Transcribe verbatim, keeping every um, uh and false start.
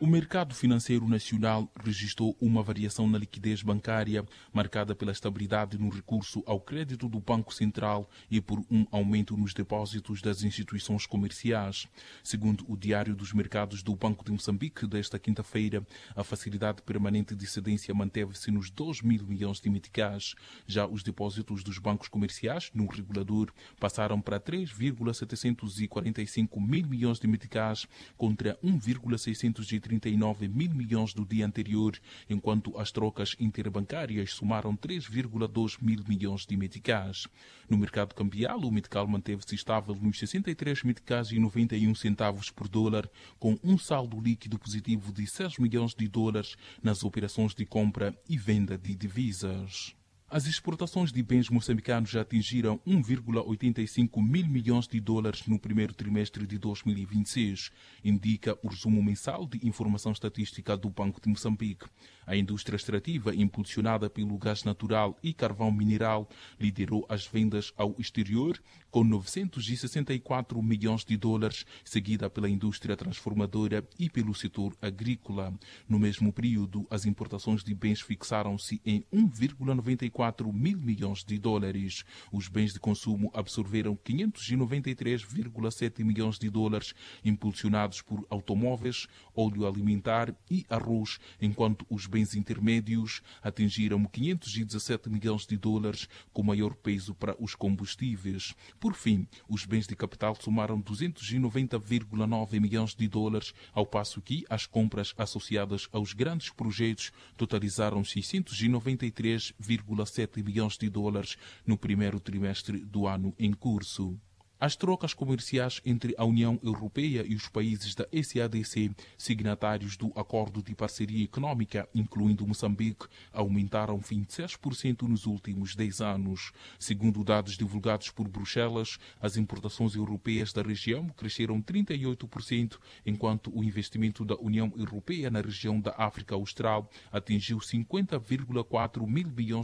O mercado financeiro nacional registrou uma variação na liquidez bancária, marcada pela estabilidade no recurso ao crédito do Banco Central e por um aumento nos depósitos das instituições comerciais. Segundo o Diário dos Mercados do Banco de Moçambique, desta quinta-feira, a facilidade permanente de cedência manteve-se nos dois mil milhões de meticais. Já os depósitos dos bancos comerciais, no regulador, passaram para três vírgula setecentos e quarenta e cinco mil milhões de meticais contra um vírgula seiscentos e trinta e nove mil milhões do dia anterior, enquanto as trocas interbancárias somaram três vírgula dois mil milhões de meticais. No mercado cambial, o metical manteve-se estável nos sessenta e três meticais e noventa e um centavos por dólar, com um saldo líquido positivo de seis milhões de dólares nas operações de compra e venda de divisas. As exportações de bens moçambicanos já atingiram um vírgula oitenta e cinco mil milhões de dólares no primeiro trimestre de dois mil e vinte e seis, indica o resumo mensal de informação estatística do Banco de Moçambique. A indústria extrativa, impulsionada pelo gás natural e carvão mineral, liderou as vendas ao exterior, com novecentos e sessenta e quatro milhões de dólares, seguida pela indústria transformadora e pelo setor agrícola. No mesmo período, as importações de bens fixaram-se em um vírgula noventa e quatro mil milhões de dólares. Os bens de consumo absorveram quinhentos e noventa e três vírgula sete milhões de dólares, impulsionados por automóveis, óleo alimentar e arroz, enquanto os bens intermédios atingiram quinhentos e dezassete milhões de dólares, com maior peso para os combustíveis. Por fim, os bens de capital somaram duzentos e noventa vírgula nove milhões de dólares, ao passo que as compras associadas aos grandes projetos totalizaram seiscentos e noventa e três vírgula sete milhões de dólares no primeiro trimestre do ano em curso. As trocas comerciais entre a União Europeia e os países da S A D C, signatários do Acordo de Parceria Econômica, incluindo Moçambique, aumentaram vinte e seis por cento nos últimos dez anos. Segundo dados divulgados por Bruxelas, as importações europeias da região cresceram trinta e oito por cento, enquanto o investimento da União Europeia na região da África Austral atingiu cinquenta vírgula quatro mil milhões